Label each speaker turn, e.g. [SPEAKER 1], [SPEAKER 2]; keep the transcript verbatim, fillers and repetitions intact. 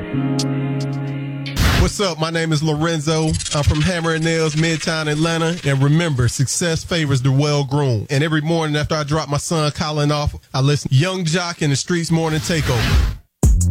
[SPEAKER 1] What's up? My name is Lorenzo. I'm from Hammer and Nails, Midtown Atlanta. And remember, success favors the well-groomed. And every morning after I drop my son Colin off, I listen to Young Jock in the Streets Morning Takeover.